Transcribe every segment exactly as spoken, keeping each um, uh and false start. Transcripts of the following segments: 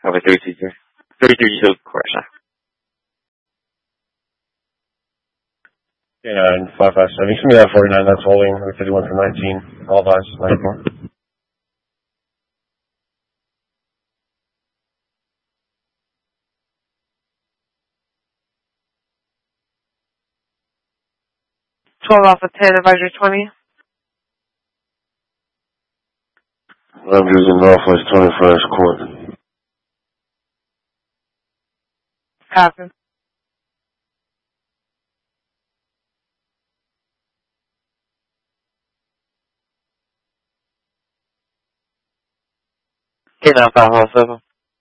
Over three two three. Three three two, correction. Yeah, nine five five seven. You can be that forty-nine. That's holding. fifty-one for nineteen. All buys. ninety-four. twelve off of ten, advisory twenty. I'm using Northwest twenty-first Court. Copy. K nine five one seven.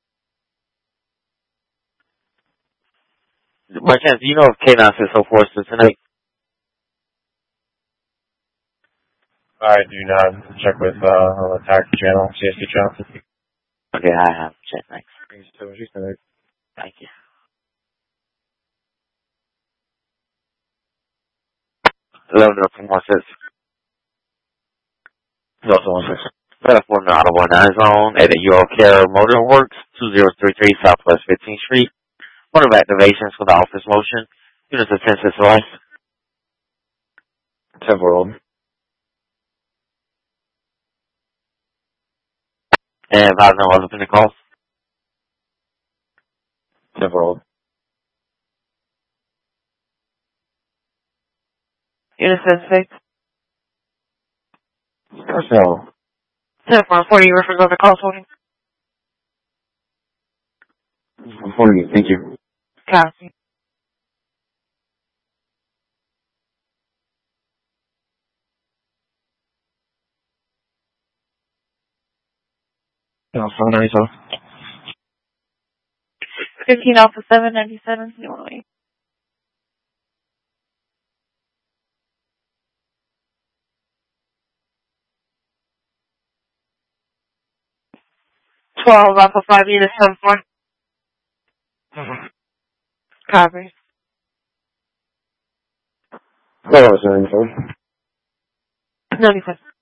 By chance, do you know if K nine six oh four is still tonight? I do not. Check with uh, on the tax channel, C S T channel. Okay, I have. Check, thanks. Thank you. eleven up from one six. Also one six. Better for the Auto one nine zone at the Euro Care Motor Works, two zero three three Southwest fifteenth Street. One of activations for the office motion. Units of ten six life. Temporal. And advise no other pending calls. Temporal. Unit ten six. Personnel. ten four forty, reference over calls holding. forty. Thank you. Copy. No, seven ninety-seven. fifteen off of seven ninety-seven. You want to wait? twelve off of five units, ten four. Mm-hmm. Copy. No, seven ninety-seven. ninety-seven.